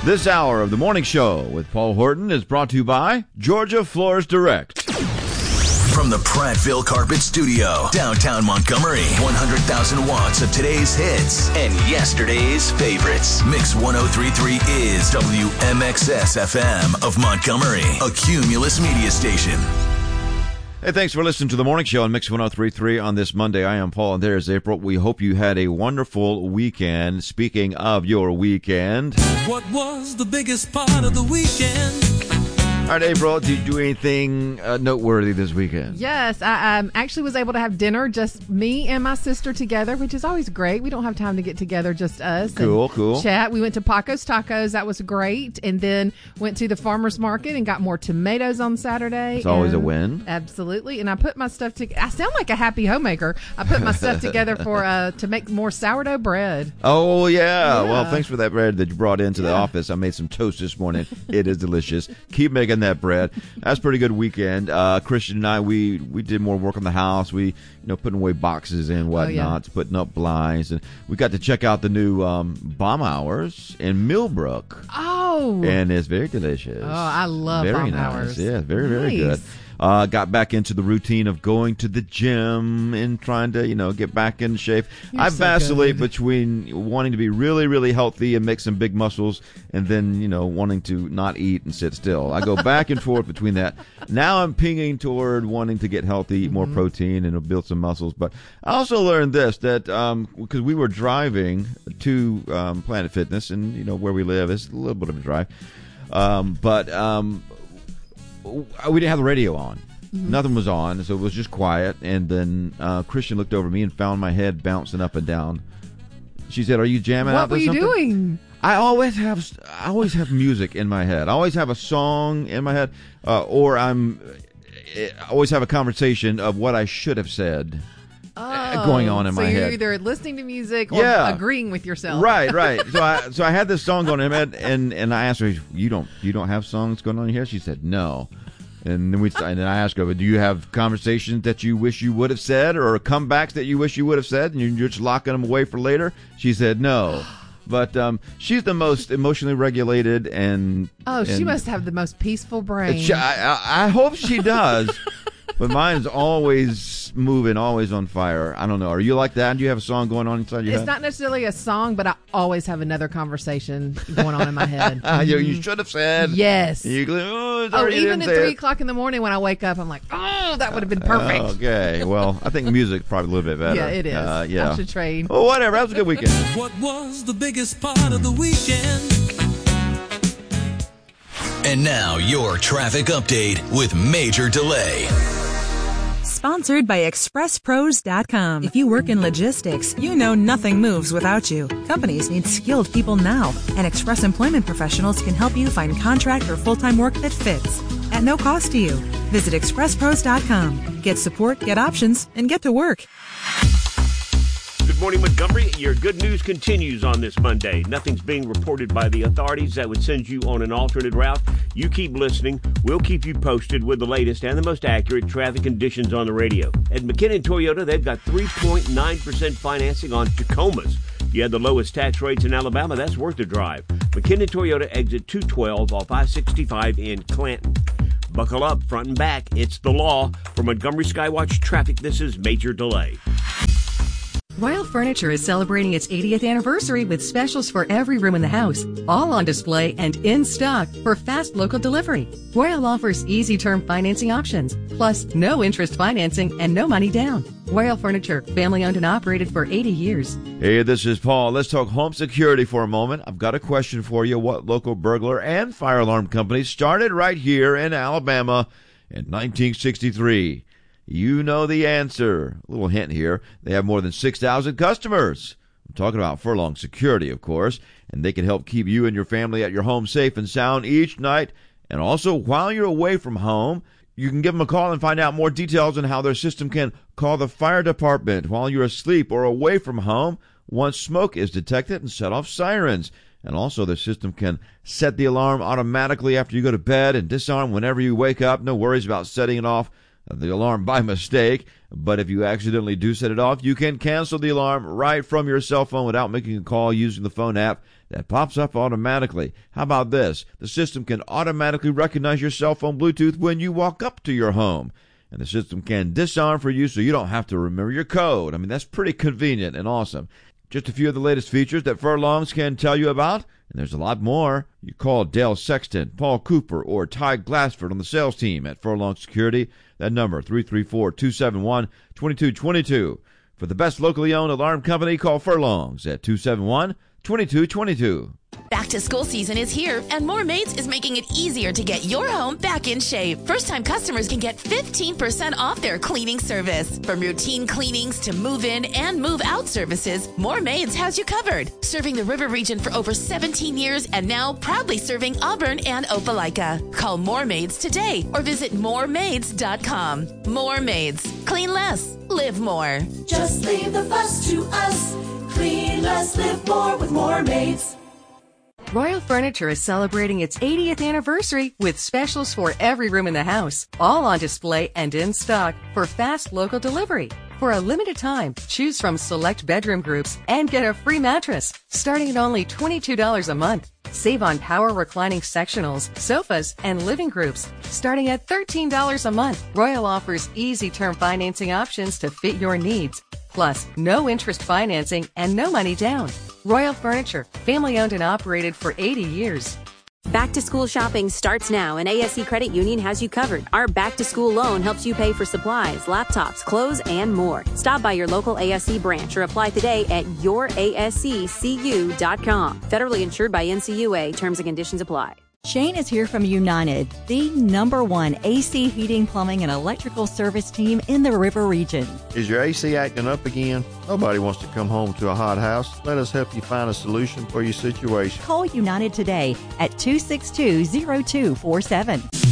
This hour of the morning show with Paul Horton is brought to you by Georgia Floors Direct. From the Prattville Carpet Studio, downtown Montgomery, 100,000 watts of today's hits and yesterday's favorites. Mix 103.3 is WMXS FM of Montgomery, a Cumulus media station. Hey, thanks for listening to the morning show on Mix 103.3 on this Monday. I am Paul, and there's April. We hope you had a wonderful weekend. Speaking of your weekend, what was the biggest part of the weekend? All right, April, did you do anything noteworthy this weekend? Yes, I actually was able to have dinner, just me and my sister together, which is always great. We don't have time to get together, just us. Cool. Chat. We went to Paco's Tacos. That was great. And then went to the farmer's market and got more tomatoes on Saturday. It's always a win. Absolutely. And I put my stuff together. I sound like a happy homemaker. I put my stuff together for to make more sourdough bread. Oh, yeah. Well, thanks for that bread that you brought into the office. I made some toast this morning. It is delicious. Keep making that bread. That's a pretty good weekend. Christian and I, we did more work on the house. We, putting away boxes and whatnot, putting up blinds, and we got to check out the new Baumhower's in Millbrook. Oh, and it's very delicious. Oh, I love very Baumhower's. Nice. Yeah, very good. Got back into the routine of going to the gym and trying to, get back in shape. I vacillate between wanting to be really, really healthy and make some big muscles and then, wanting to not eat and sit still. I go back and forth between that. Now I'm pinging toward wanting to get healthy, eat more protein, and build some muscles. But I also learned this, that because we were driving to Planet Fitness, and, where we live is a little bit of a drive. We didn't have the radio on. Nothing was on, so it was just quiet. And then Christian looked over at me and found my head bouncing up and down. She said, "Are you jamming out to something?" What were you doing? I always have music in my head. I always have a song in my head, or I always have a conversation of what I should have said. Going on in my head. So you're either listening to music or agreeing with yourself. Right. So I had this song going in my head, and I asked her, "You don't have songs going on in here?" She said, "No." And then I asked her, "But do you have conversations that you wish you would have said, or comebacks that you wish you would have said, and you're just locking them away for later?" She said, "No." But she's the most emotionally regulated, and she must have the most peaceful brain. I hope she does. But mine's always moving, always on fire. I don't know. Are you like that? Do you have a song going on inside your head? It's not necessarily a song, but I always have another conversation going on in my head. You should have said. Yes. Even at 3 o'clock in the morning when I wake up, I'm like, that would have been perfect. Okay. Well, I think music's probably a little bit better. Yeah, it is. I should train. Well, whatever. That was a good weekend. What was the biggest part of the weekend? And now, your traffic update with Major Delay. Sponsored by ExpressPros.com. If you work in logistics, you know nothing moves without you. Companies need skilled people now, and Express Employment Professionals can help you find contract or full-time work that fits at no cost to you. Visit ExpressPros.com. Get support, get options, and get to work. Good morning, Montgomery. Your good news continues on this Monday. Nothing's being reported by the authorities that would send you on an alternate route. You keep listening. We'll keep you posted with the latest and the most accurate traffic conditions on the radio. At McKinnon Toyota, they've got 3.9% financing on Tacomas. You had the lowest tax rates in Alabama. That's worth a drive. McKinnon Toyota, exit 212 off I-65 in Clanton. Buckle up, front and back. It's the law. For Montgomery Skywatch Traffic, this is Major Delay. Royal Furniture is celebrating its 80th anniversary with specials for every room in the house, all on display and in stock for fast local delivery. Royal offers easy term financing options, plus no interest financing and no money down. Royal Furniture, family owned and operated for 80 years. Hey, this is Paul. Let's talk home security for a moment. I've got a question for you. What local burglar and fire alarm company started right here in Alabama in 1963? You know the answer. A little hint here. They have more than 6,000 customers. I'm talking about Furlong Security, of course, and they can help keep you and your family at your home safe and sound each night. And also, while you're away from home, you can give them a call and find out more details on how their system can call the fire department while you're asleep or away from home once smoke is detected and set off sirens. And also, the system can set the alarm automatically after you go to bed and disarm whenever you wake up. No worries about setting it off the alarm by mistake. But if you accidentally do set it off, you can cancel the alarm right from your cell phone without making a call using the phone app that pops up automatically. How about this? The system can automatically recognize your cell phone Bluetooth when you walk up to your home. And the system can disarm for you so you don't have to remember your code. I mean, that's pretty convenient and awesome. Just a few of the latest features that Furlongs can tell you about, and there's a lot more. You call Dale Sexton, Paul Cooper, or Ty Glassford on the sales team at Furlong Security. That number, 334-271-2222. For the best locally owned alarm company, call Furlongs at 271-2222. Back to school season is here, and More Maids is making it easier to get your home back in shape. First-time customers can get 15% off their cleaning service. From routine cleanings to move-in and move-out services, More Maids has you covered. Serving the River region for over 17 years and now proudly serving Auburn and Opelika. Call More Maids today or visit moremaids.com. More Maids. Clean less. Live more. Just leave the fuss to us. Clean less, live more with More Maids. Royal Furniture is celebrating its 80th anniversary with specials for every room in the house, all on display and in stock for fast local delivery. For a limited time, choose from select bedroom groups and get a free mattress, starting at only $22 a month. Save on power reclining sectionals, sofas, and living groups, starting at $13 a month. Royal offers easy term financing options to fit your needs. Plus, no interest financing and no money down. Royal Furniture, family owned and operated for 80 years. Back to school shopping starts now, and ASC Credit Union has you covered. Our back to school loan helps you pay for supplies, laptops, clothes, and more. Stop by your local ASC branch or apply today at yourasccu.com. Federally insured by NCUA. Terms and conditions apply. Shane is here from United, the #1 AC heating, plumbing, and electrical service team in the River region. Is your AC acting up again? Nobody wants to come home to a hot house. Let us help you find a solution for your situation. Call United today at 262-0247.